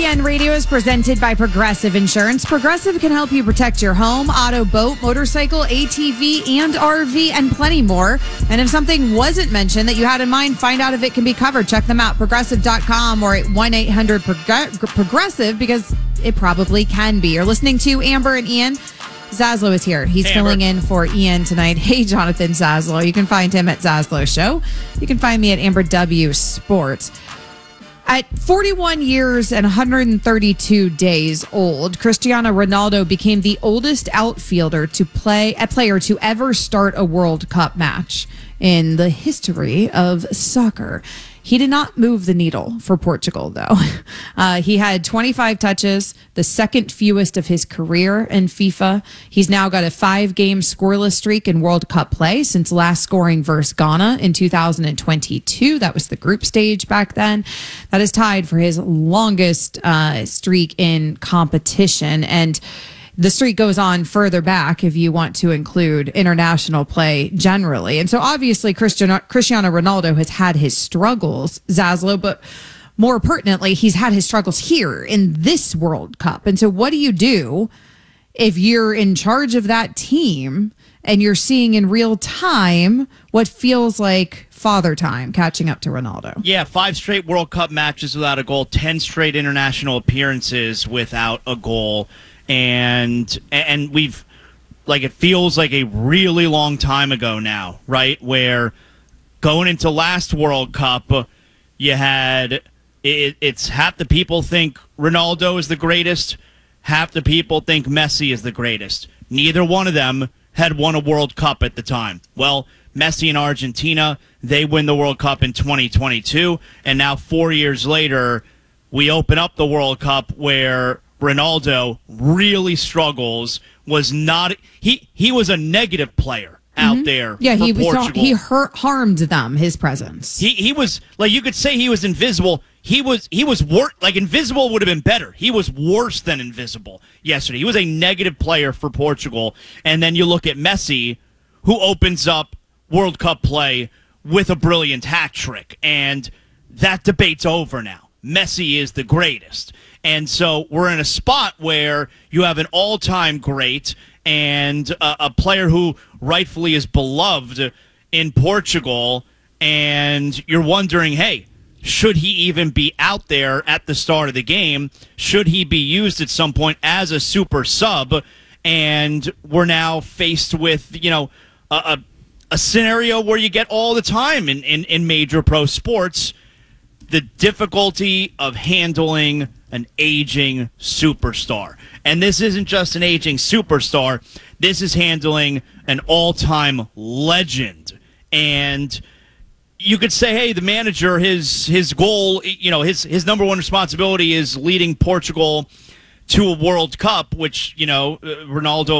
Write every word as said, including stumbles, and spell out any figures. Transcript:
E N Radio is presented by Progressive Insurance. Progressive can help you protect your home, auto, boat, motorcycle, A T V, and R V, and plenty more. And if something wasn't mentioned that you had in mind, find out if it can be covered. Check them out, progressive dot com or at one eight hundred progressive, because it probably can be. You're listening to Amber and Ian. Zaslow is here. He's hey, filling Amber. in for Ian tonight. Hey, Jonathan Zaslow. You can find him at Zaslow Show. You can find me at Amber W Sports. At forty-one years and one hundred thirty-two days old, Cristiano Ronaldo became the oldest outfielder to play a player to ever start a World Cup match in the history of soccer. He did not move the needle for Portugal, though. Uh, he had twenty-five touches, the second fewest of his career in FIFA. He's now got a five-game scoreless streak in World Cup play since last scoring versus Ghana in two thousand twenty-two. That was the group stage back then. That is tied for his longest uh, streak in competition. And the streak goes on further back if you want to include international play generally. And so obviously Cristiano, Cristiano Ronaldo has had his struggles, Zaslow, but more pertinently, he's had his struggles here in this World Cup. And so what do you do if you're in charge of that team and you're seeing in real time what feels like father time catching up to Ronaldo? Yeah, five straight World Cup matches without a goal, ten straight international appearances without a goal. And and we've, like, it feels like a really long time ago now, right? Where going into last World Cup, you had, it, it's half the people think Ronaldo is the greatest, half the people think Messi is the greatest. Neither one of them had won a World Cup at the time. Well, Messi and Argentina, they win the World Cup in twenty twenty-two, and now four years later, we open up the World Cup where Ronaldo really struggles, was not he he was a negative player out mm-hmm. there yeah for he was Portugal. he hurt harmed them, his presence. He he was, like, you could say he was invisible. He was he was wor- like invisible would have been better. He was worse than invisible yesterday. He was a negative player for Portugal. And then you look at Messi, who opens up World Cup play with a brilliant hat trick, and that debate's over now. Messi is the greatest. And so we're in a spot where you have an all-time great and a, a player who rightfully is beloved in Portugal, and you're wondering, hey, should he even be out there at the start of the game? Should he be used at some point as a super sub? And we're now faced with, you know, a, a, a scenario where you get all the time in, in, in major pro sports, the difficulty of handling an aging superstar. And this isn't just an aging superstar. This is handling an all-time legend. And you could say, hey, the manager, his his goal, you know, his his number one responsibility is leading Portugal to a World Cup, which, you know, Ronaldo